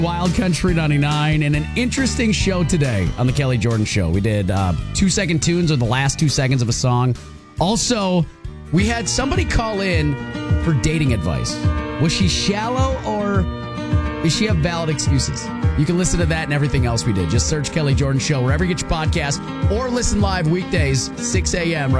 Wild Country 99, and an interesting show today on the Kelly Jordan Show. We did 2-second tunes, or the last 2 seconds of a song. Also, we had somebody call in for dating advice. Was she shallow, or does she have valid excuses? You can listen to that and everything else we did. Just search Kelly Jordan Show wherever you get your podcast, or listen live weekdays, 6 a.m.